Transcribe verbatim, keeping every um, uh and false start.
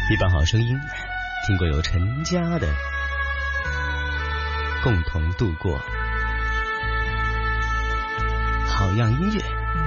一版好声音，听过有陈家的共同度过，好样音乐。